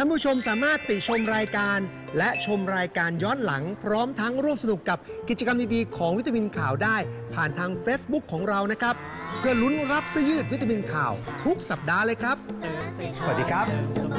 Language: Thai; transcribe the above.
ท่านผู้ชมสามารถติชมรายการและชมรายการย้อนหลังพร้อมทั้งร่วมสนุกกับกิจกรรมดีๆของวิตามินข่าวได้ผ่านทาง Facebook ของเรานะครับเพื่อลุ้นรับเสื้อยืดวิตามินข่าวทุกสัปดาห์เลยครับสวัสดีครับ